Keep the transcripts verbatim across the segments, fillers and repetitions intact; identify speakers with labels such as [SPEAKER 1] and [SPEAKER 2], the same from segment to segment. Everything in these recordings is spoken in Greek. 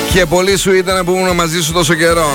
[SPEAKER 1] Και πολύ σου ήταν που ήμουν μαζί σου τόσο καιρό.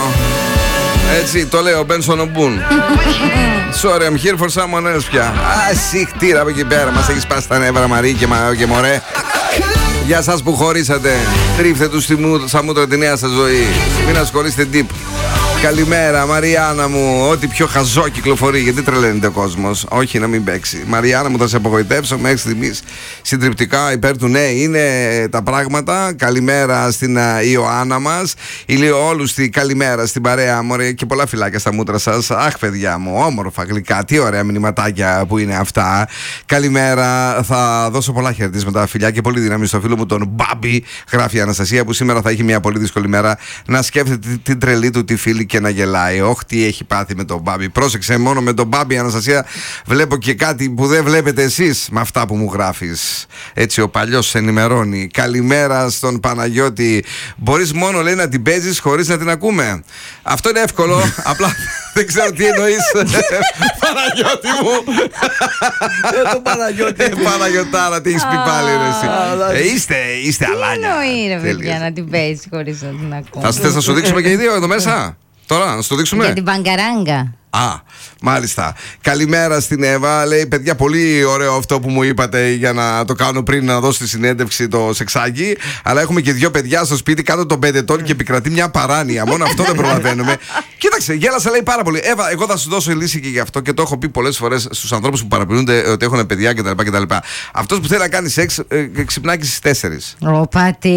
[SPEAKER 1] Έτσι το λέω, Μπένσον Ομπούν. Sorry, I'm here for someone else πια. Α, εσύ χτύρα από εκεί πέρα. Μας έχεις πάσει τα νεύρα, Μαρή και, μα, και μωρέ. Για σας που χωρίσατε, τρίφτε τους στα μούτρα τη νέα σας ζωή. Μην ασχολείστε τύπ. Καλημέρα, Μαριάννα μου. Ό,τι πιο χαζό κυκλοφορεί. Γιατί τρελαίνεται ο κόσμος. Όχι, να μην παίξει. Μαριάννα μου, θα σε απογοητεύσω. Μέχρι στιγμής συντριπτικά υπέρ του. Ναι, είναι τα πράγματα. Καλημέρα στην uh, Ιωάννα μας. Ηλιοόλουστη, καλημέρα στην παρέα μου. Και πολλά φυλάκια στα μούτρα σας. Αχ, παιδιά μου, όμορφα γλυκά. Τι ωραία μηνυματάκια που είναι αυτά. Καλημέρα. Θα δώσω πολλά χαιρετίσματα, φιλιά, και πολύ δύναμη στο φίλο μου τον Μπάμπη. Γράφει η Αναστασία, που σήμερα θα έχει μια πολύ δύσκολη μέρα. Να σκέφτεται την τρελή του τη φίλη και να γελάει. Όχι, τι έχει πάθει με τον Μπάμπη. Πρόσεξε, μόνο με τον Μπάμπη, Αναστασία, βλέπω και κάτι που δεν βλέπετε εσείς με αυτά που μου γράφεις. Έτσι ο παλιός ενημερώνει. Καλημέρα στον Παναγιώτη. Μπορείς μόνο, λέει, να την παίζεις χωρίς να την ακούμε. Αυτό είναι εύκολο. Απλά δεν ξέρω τι εννοείς. Παναγιώτη μου.
[SPEAKER 2] Το Παναγιώτη.
[SPEAKER 1] Παναγιωτάρα, τι έχεις πει πάλι, ρε εσύ. Είστε, είστε αλάνια.
[SPEAKER 3] Τι εννοεί, ρε παιδιά, να την παίζεις χωρίς να την ακούμε.
[SPEAKER 1] Θα θες να σου δείξουμε και οι δύο εδώ μέσα. Τώρα, να σου το δείξουμε.
[SPEAKER 3] Για την μπαγκαράγκα.
[SPEAKER 1] Α, μάλιστα. Καλημέρα στην Εύα. Λέει, παιδιά, πολύ ωραίο αυτό που μου είπατε για να το κάνω πριν να δώσω τη συνέντευξη το σεξάκι. Αλλά έχουμε και δύο παιδιά στο σπίτι κάτω των πέντε ετών και επικρατεί μια παράνοια. Μόνο αυτό δεν προλαβαίνουμε. Κοίταξε, γέλασα, λέει, πάρα πολύ. Εύα, εγώ θα σου δώσω λύση και γι' αυτό και το έχω πει πολλές φορές στους ανθρώπους που παραπονιούνται ότι έχουν παιδιά κτλ. Αυτός που θέλει να κάνει σεξ ε, ξυπνάει και στις τέσσερις.
[SPEAKER 3] Ο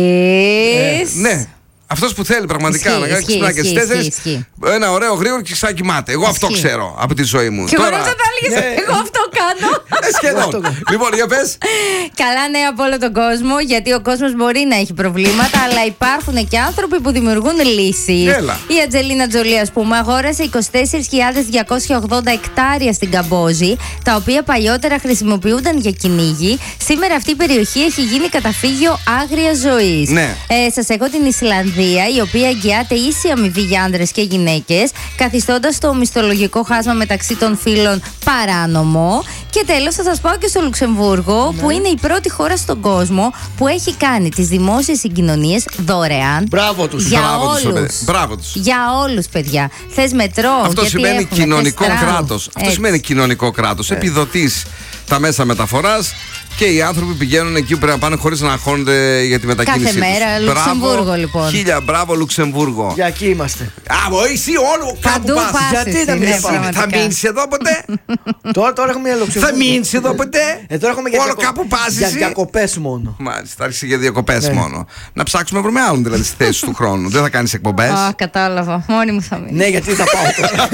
[SPEAKER 3] πατής.
[SPEAKER 1] Ε, ναι. Αυτός που θέλει πραγματικά
[SPEAKER 3] ισχύ,
[SPEAKER 1] να κάνει ξυπνά και στις τέσσερις, ένα ωραίο γρήγορο και ξακοιμάται. Εγώ ισχύ. Αυτό ξέρω από τη ζωή μου.
[SPEAKER 3] Και τώρα... εγώ θα έλεγες, ναι. Εγώ αυτό κάνω.
[SPEAKER 1] Ε, σχεδόν. Λοιπόν, για πες.
[SPEAKER 3] Καλά νέα από όλο τον κόσμο, γιατί ο κόσμος μπορεί να έχει προβλήματα, αλλά υπάρχουν και άνθρωποι που δημιουργούν λύσεις.
[SPEAKER 1] Έλα.
[SPEAKER 3] Η Ατζελίνα Τζολί, ας πούμε, αγόρασε είκοσι τέσσερις χιλιάδες διακόσια ογδόντα εκτάρια στην Καμπόζη, τα οποία παλιότερα χρησιμοποιούνταν για κυνήγι. Σήμερα αυτή η περιοχή έχει γίνει καταφύγιο άγριας ζωής.
[SPEAKER 1] Ναι.
[SPEAKER 3] Ε, σας έχω την Ισλανδία, η οποία εγγυάται ίση αμοιβή για άνδρες και γυναίκες, καθιστώντας το μισθολογικό χάσμα μεταξύ των φύλων παράνομο. Και τέλος θα σας πάω και στο Λουξεμβούργο, ναι. που είναι η πρώτη χώρα στον κόσμο που έχει κάνει τις δημόσιες συγκοινωνίες δωρεάν.
[SPEAKER 2] Μπράβο τους.
[SPEAKER 3] Για
[SPEAKER 1] Μπράβο
[SPEAKER 3] όλους.
[SPEAKER 1] Τους, Μπράβο τους.
[SPEAKER 3] Για όλους, παιδιά. Θες μετρό.
[SPEAKER 1] Αυτό σημαίνει
[SPEAKER 3] έχουμε,
[SPEAKER 1] κοινωνικό κράτος. Αυτό σημαίνει κοινωνικό κράτος. Επιδοτείς τα μέσα μεταφοράς. Και οι άνθρωποι πηγαίνουν εκεί που πρέπει να πάνε χωρίς να αγχώνονται για τη μετακίνησή τους.
[SPEAKER 3] Κάθε μέρα,
[SPEAKER 1] τους.
[SPEAKER 3] Λουξεμβούργο,
[SPEAKER 1] μπράβο,
[SPEAKER 3] λοιπόν.
[SPEAKER 1] Χίλια μπράβο, Λουξεμβούργο.
[SPEAKER 2] Για εκεί είμαστε.
[SPEAKER 1] Α, εσύ όλο κάπου πας.
[SPEAKER 2] Γιατί θα μείνεις
[SPEAKER 1] Θα μείνεις εδώ ποτέ.
[SPEAKER 2] Τώρα, τώρα έχουμε μια Λουξεμβούργο.
[SPEAKER 1] Θα μείνεις εδώ ποτέ.
[SPEAKER 2] Ε, τώρα έχουμε για
[SPEAKER 1] όλο
[SPEAKER 2] διακο...
[SPEAKER 1] κάπου πας
[SPEAKER 2] για
[SPEAKER 1] εσύ.
[SPEAKER 2] διακοπές μόνο.
[SPEAKER 1] Μάλιστα, άρχισε για διακοπές
[SPEAKER 2] ναι.
[SPEAKER 1] μόνο. Να ψάξουμε να βρούμε άλλον δηλαδή στη θέση του χρόνου. Δεν θα κάνεις εκπομπές.
[SPEAKER 3] Α, κατάλαβα. Μόνη μου θα μείνω.
[SPEAKER 2] Ναι, γιατί θα πάω τώρα.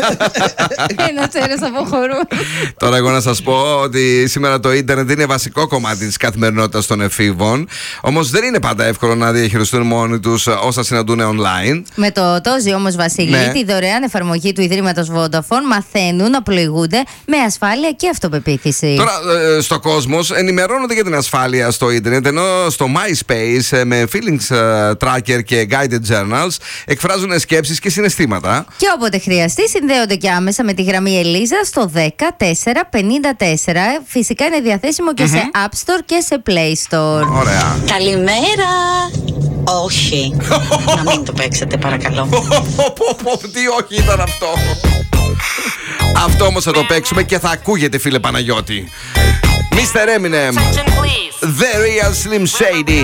[SPEAKER 3] Ένα τσέρας αποχωρούν.
[SPEAKER 1] Τώρα εγώ να σας πω ότι σήμερα το ίντερνετ είναι βασικό κομμάτι της καθημερινότητας των εφήβων. Όμως δεν είναι πάντα εύκολο να διαχειριστούν μόνοι τους όσα συναντούν online.
[SPEAKER 3] Με το Τόζι όμως, Βασίλη, ναι. τη δωρεάν εφαρμογή του Ιδρύματος Vodafone, μαθαίνουν να πλοηγούνται με ασφάλεια και αυτοπεποίθηση.
[SPEAKER 1] Τώρα ε, στο κόσμος ενημερώνονται για την ασφάλεια στο ίντερνετ, ενώ στο MySpace ε, με feelings ε, tracker και guided journals εκφράζουν σκέψεις και συναισθήματα.
[SPEAKER 3] Και όποτε χρειαστεί συνδέονται και άμεσα με τη γραμμή Ελίζα στο δέκα τέσσερα πενήντα τέσσερα. Φυσικά είναι διαθέσιμο και mm-hmm. σε App Store και σε Play Store.
[SPEAKER 1] Ωραία.
[SPEAKER 4] Καλημέρα. Όχι. Να μην το παίξετε, παρακαλώ.
[SPEAKER 1] Τι όχι ήταν αυτό. Αυτό όμως θα το παίξουμε και θα ακούγεται, φίλε Παναγιώτη. μίστερ Eminem, The Real Slim Shady.